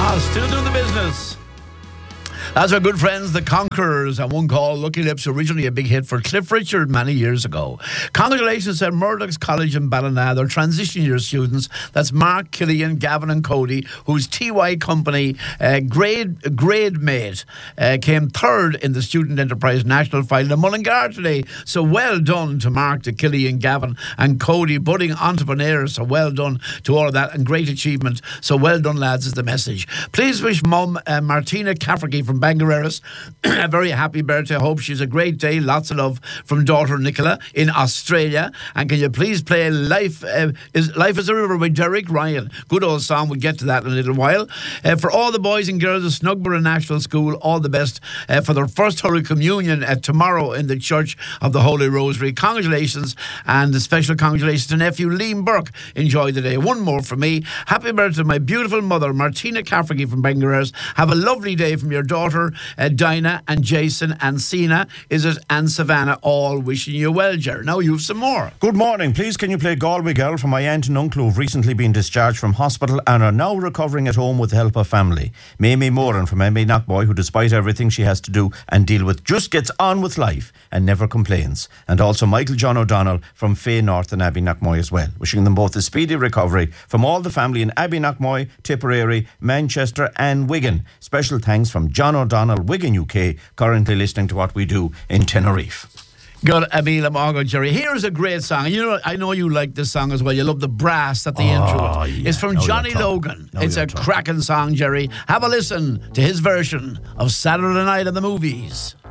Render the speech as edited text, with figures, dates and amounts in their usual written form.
Still doing the business. That's our good friends, the Conquerors, and one called Lucky Lips, originally a big hit for Cliff Richard many years ago. Congratulations at Murdoch's College in Ballina, their transition year students. That's Mark, Killian, Gavin and Cody, whose TY company, Grade Mate, came third in the Student Enterprise National Final in Mullingar today. So well done to Mark, to Killian, Gavin and Cody, budding entrepreneurs. So well done to all of that, and great achievement. So well done, lads, is the message. Please wish Mum Martina Cafferty from Bangareras a very happy birthday. I hope she's a great day. Lots of love from daughter Nicola in Australia. And can you please play Life is a River by Derek Ryan? Good old song. We'll get to that in a little while. For all the boys and girls of Snugborough National School, all the best for their first Holy Communion tomorrow in the Church of the Holy Rosary. Congratulations, and a special congratulations to nephew Liam Burke. Enjoy the day. One more from me. Happy birthday to my beautiful mother, Martina Cafferty from Bangareras. Have a lovely day from your daughter Dinah and Jason and Sina, and Savannah, all wishing you well, Ger. Now you've some more. Good morning. Please can you play Galway Girl for my aunt and uncle who've recently been discharged from hospital and are now recovering at home with the help of family. Mamie Moran from Emmy Knockboy, who despite everything she has to do and deal with, just gets on with life and never complains. And also Michael John O'Donnell from Fay North and Abbey Knockmoy as well. Wishing them both a speedy recovery from all the family in Abbey Knockmoy, Tipperary, Manchester and Wigan. Special thanks from John O'Donnell, Wigan UK, currently listening to what we do in Tenerife. Good, Emil Amargo, Jerry. Here's a great song. You know, I know you like this song as well. You love the brass at the intro. Yeah. It's from Johnny Logan. It's a cracking song, Jerry. Have a listen to his version of Saturday Night in the Movies.